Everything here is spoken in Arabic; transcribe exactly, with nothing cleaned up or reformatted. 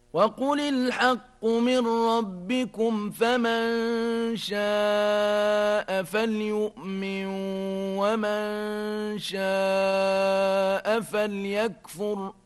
وقل الحق من ربكم فمن شاء فليؤمن ومن شاء فليكفر